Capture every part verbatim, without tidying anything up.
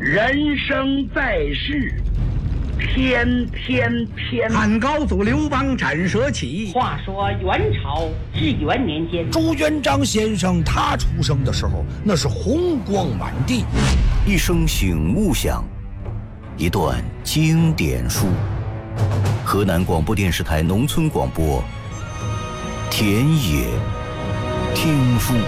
人生在世，天天天。 汉高祖刘邦斩蛇起。 话说元朝至元年间， 朱元璋先生他出生的时候，那是红光满地。 一声醒悟响，一段经典书。河南广播电视台农村广播，田野听书。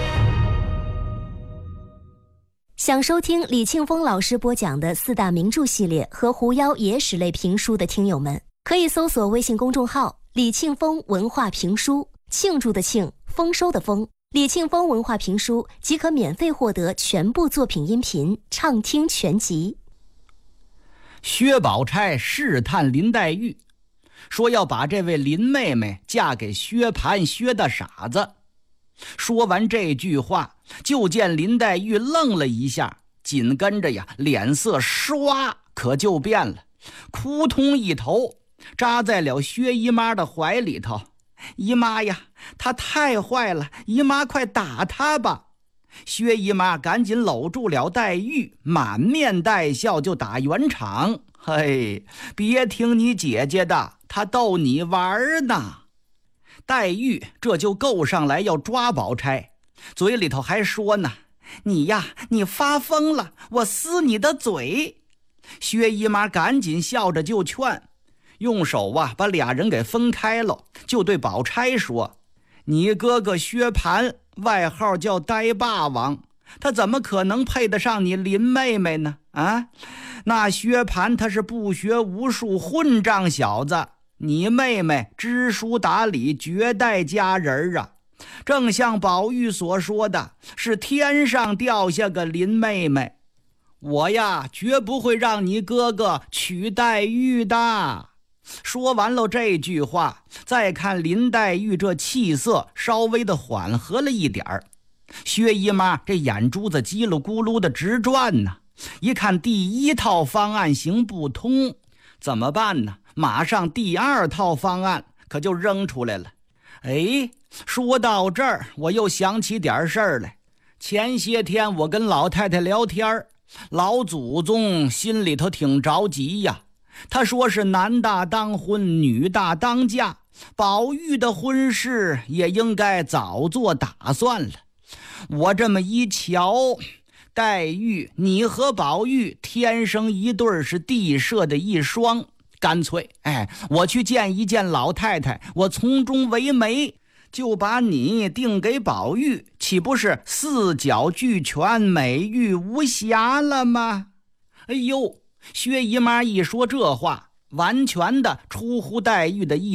想收听李庆峰老师播讲的四大名著系列和狐妖野史类评书的听友们，可以搜索微信公众号李庆峰文化评书，庆祝的庆，丰收的丰，李庆峰文化评书即可免费获得全部作品音频畅听全集。 薛宝钗试探林黛玉，说要把这位林妹妹嫁给薛蟠薛大傻子。说完这句话，就见林黛玉愣了一下，紧跟着呀，脸色唰可就变了，扑通一头扎在了薛姨妈的怀里头。姨妈呀，她太坏了，姨妈快打她吧。薛姨妈赶紧搂住了黛玉，满面带笑就打圆场。嘿，别听你姐姐的，她逗你玩呢。黛玉这就够上来要抓宝钗，嘴里头还说呢，你呀，你发疯了，我撕你的嘴。薛姨妈赶紧笑着就劝，用手啊把俩人给分开了，就对宝钗说，你哥哥薛蟠外号叫呆霸王，他怎么可能配得上你林妹妹呢？啊，那薛蟠他是不学无术混账小子，你妹妹知书达理，绝代佳人啊！正像宝玉所说的，是天上掉下个林妹妹，我呀绝不会让你哥哥娶黛玉的。说完了这句话，再看林黛玉这气色稍微的缓和了一点儿，薛姨妈这眼珠子叽噜咕噜的直转呢，一看第一套方案行不通，怎么办呢？马上第二套方案可就扔出来了。哎，说到这儿，我又想起点事儿来。前些天我跟老太太聊天，老祖宗心里头挺着急呀。他说是男大当婚，女大当嫁，宝玉的婚事也应该早做打算了。我这么一瞧，黛玉，你和宝玉天生一对，是地设的一双。干脆，哎，我去见一见老太太，我从中为媒，就把你定给宝玉，岂不是四角俱全，美玉无瑕了吗？哎呦，薛姨妈一说这话，完全的出乎黛玉的意